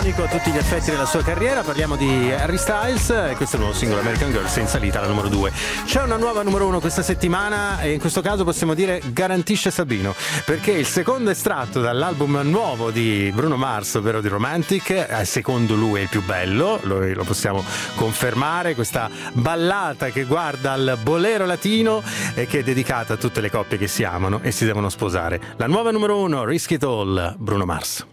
iconico a tutti gli effetti della sua carriera. Parliamo di Harry Styles e questo è il nuovo singolo American Girl, in salita alla numero 2. C'è una nuova numero 1 questa settimana e in questo caso possiamo dire garantisce Sabino, perché il secondo estratto dall'album nuovo di Bruno Mars, ovvero di Romantic, secondo lui è il più bello, lo possiamo confermare, questa ballata che guarda al bolero latino e che è dedicata a tutte le coppie che si amano e si devono sposare. La nuova numero 1, Risk It All, Bruno Mars.